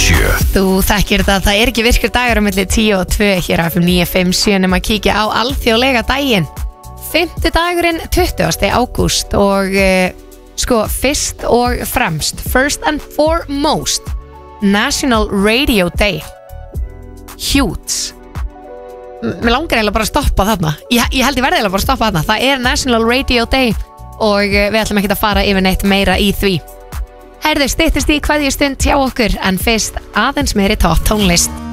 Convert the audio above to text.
957. Þú þekkir þetta, það er ekki virkur dagur á milli 10 og 2 hér á FM 957 nema að kíkja á alþjóðlega daginn. 5. dagurinn 20. ágúst og sko fyrst og fremst, first and foremost, National Radio Day. Huge. Mér langar eiginlega bara að stoppa þarna. Ég held ég verði eiginlega bara að stoppa þarna. Það er National Radio Day og við ætlum ekki að fara yfir neitt meira í því. Herðu, styttist í kveðjustund hjá okkur en fyrst aðeins meiri topp tónlist.